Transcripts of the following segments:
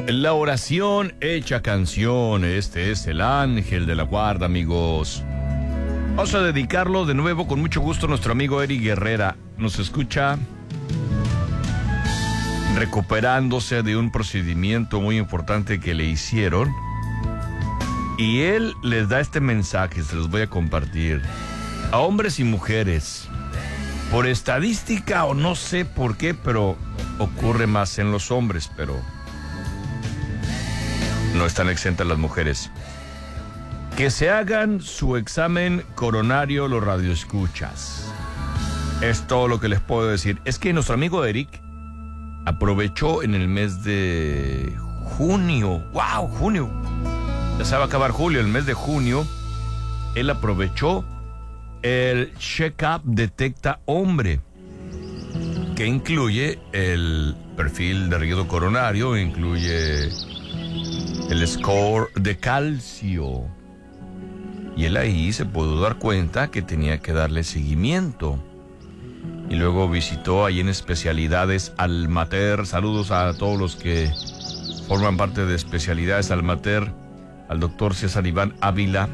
La oración hecha canción. Este es el ángel de la guarda, amigos. Vamos a dedicarlo de nuevo con mucho gusto a nuestro amigo Eric Guerrera. Nos escucha recuperándose de un procedimiento muy importante que le hicieron. Y él les da este mensaje, se los voy a compartir. A hombres y mujeres, por estadística o no sé por qué, pero ocurre más en los hombres, pero no están exentas las mujeres. Que se hagan su examen coronario los radioescuchas. Es todo lo que les puedo decir. Es que nuestro amigo Eric aprovechó en el mes de junio. ¡Wow! Junio. Ya se va a acabar julio, el mes de junio. Él aprovechó el Check-up Detecta Hombre, que incluye el perfil de riesgo coronario, incluye el score de calcio. Y él ahí se pudo dar cuenta que tenía que darle seguimiento. Y luego visitó ahí en especialidades Almater. Saludos a todos los que forman parte de especialidades Almater. Al doctor César Iván Ávila,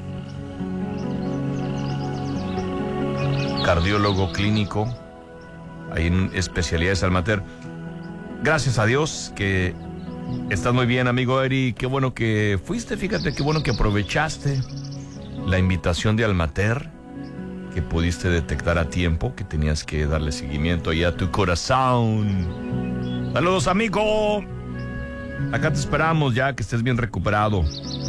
cardiólogo clínico, ahí en especialidades Almater. Gracias a Dios que estás muy bien, amigo Eri. Qué bueno que fuiste, fíjate, qué bueno que aprovechaste la invitación de Almater, que pudiste detectar a tiempo, que tenías que darle seguimiento ahí a tu corazón. Saludos, amigo. Acá te esperamos ya que estés bien recuperado.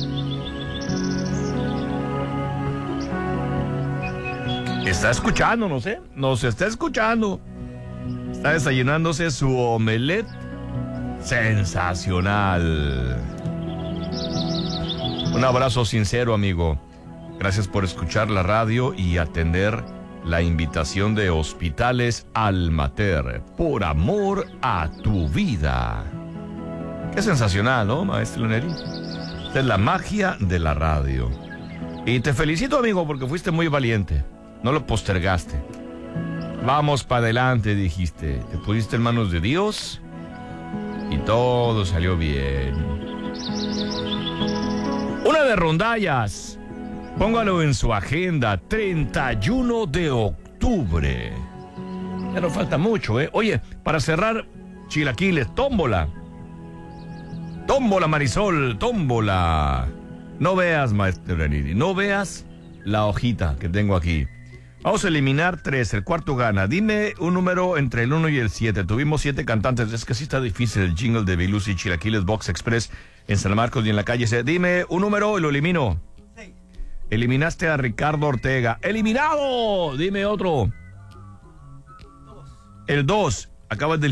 Está escuchándonos, ¿eh? Nos está escuchando. Está desayunándose su omelette sensacional. Un abrazo sincero, amigo. Gracias por escuchar la radio y atender la invitación de Hospitales Almater. Por amor a tu vida. Qué sensacional, ¿no, maestro Neri? Esta es la magia de la radio. Y te felicito, amigo, porque fuiste muy valiente. No lo postergaste. Vamos para adelante, dijiste. Te pusiste en manos de Dios y todo salió bien. Una de rondallas. Póngalo en su agenda. 31 de octubre. Ya no falta mucho, ¿eh? Oye, para cerrar, chilaquiles, tómbola. Tómbola, Marisol, tómbola. No veas, maestro Reniri, no veas la hojita que tengo aquí. Vamos a eliminar 3, el cuarto gana. Dime un número entre el 1 y el 7. Tuvimos 7 cantantes, es que sí está difícil el jingle de Vilusi Chilaquiles Box Express en San Marcos y en la calle C. Dime un número y lo elimino. 6. Eliminaste a Ricardo Ortega. ¡Eliminado! Dime otro. 2. El 2. Acabas de